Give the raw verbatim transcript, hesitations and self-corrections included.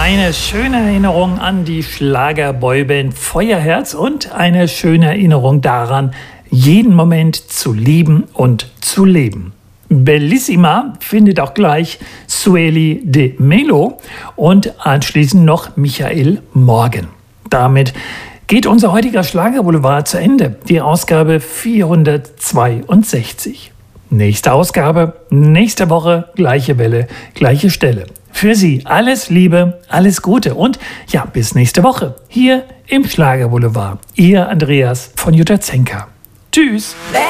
Eine schöne Erinnerung an die Schlagerboyband Feuerherz und eine schöne Erinnerung daran, jeden Moment zu lieben und zu leben. Bellissima findet auch gleich Sueli de Melo und anschließend noch Michael Morgen. Damit geht unser heutiger Schlagerboulevard zu Ende, die Ausgabe vierhundertzweiundsechzig. Nächste Ausgabe, nächste Woche, gleiche Welle, gleiche Stelle. Für Sie alles Liebe, alles Gute und ja, bis nächste Woche hier im Schlagerboulevard. Ihr Andreas von Jutta Zenker. Tschüss.